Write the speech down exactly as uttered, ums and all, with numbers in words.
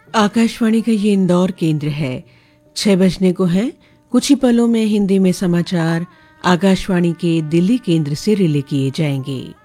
आकाशवाणी का ये इंदौर केंद्र है। छह बजने को है। कुछ ही पलों में हिंदी में समाचार आकाशवाणी के दिल्ली केंद्र से रिले किए जाएंगे।